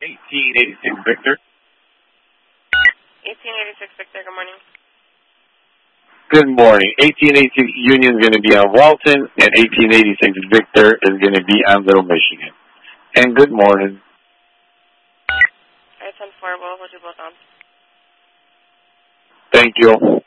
1886 Victor. 1886 Victor, good morning. Good morning. 1886 Union is going to be on Walton, and 1886 Victor is going to be on Little Michigan. And good morning. I 10-4, we'll hold you both on. Thank you.